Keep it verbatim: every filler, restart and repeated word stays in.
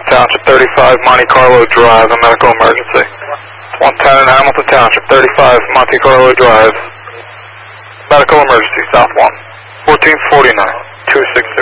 Township, thirty-five Monte Carlo Drive, a medical emergency. one ten in Hamilton Township, thirty-five Monte Carlo Drive, medical emergency, South one. fourteen forty-nine, two six